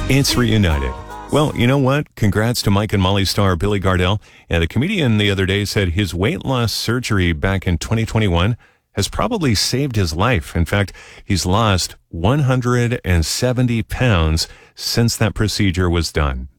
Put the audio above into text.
It's reunited. Well, you know what? Congrats to Mike and Molly star Billy Gardell. And the comedian the other day said his weight loss surgery back in 2021 has probably saved his life. In fact, he's lost 170 pounds since that procedure was done.